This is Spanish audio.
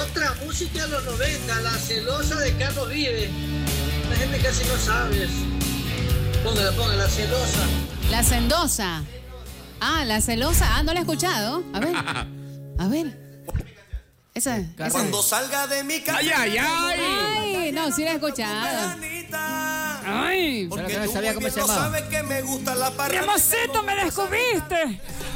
Otra música de los 90, La celosa de Carlos Vives. La gente casi no sabe eso. Póngala, La celosa. La sendosa. La celosa. No la he escuchado. A ver. Esa. Cuando salga de mi casa. Ay, no, sí la he escuchado. Ay, porque tú sabía cómo se llamaba. Sabes que me gusta la parra. ¡Mi amorcito, me descubriste!